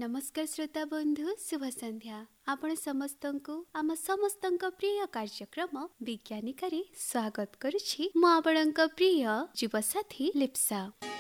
नमस्कार श्रोता बंधु, शुभ संध्या। आपण समस्तंकु आम समस्तंक प्रिय कार्यक्रम विज्ञानिकारी स्वागत करुछि। मु आपणक प्रिय जीवसाथी लिप्सा।